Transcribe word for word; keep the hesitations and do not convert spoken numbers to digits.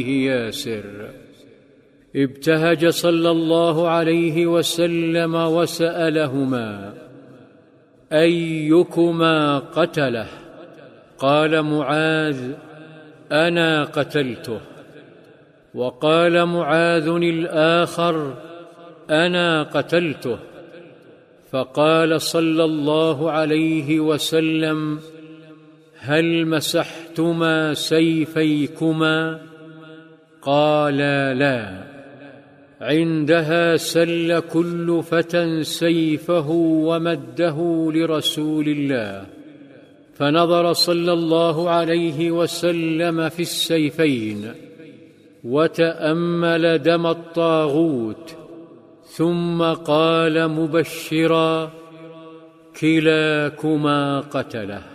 ياسر. ابتهج صلى الله عليه وسلم وسألهما: أيكما قتله؟ قال معاذ: أنا قتلته. وقال معاذ الآخر: أنا قتلته. فقال صلى الله عليه وسلم: هل مسحتما سيفيكما؟ قالا: لا. عندها سل كل فتى سيفه ومده لرسول الله، فنظر صلى الله عليه وسلم في السيفين وتأمل دم الطاغوت، ثم قال مبشرا: كلاكما قتله.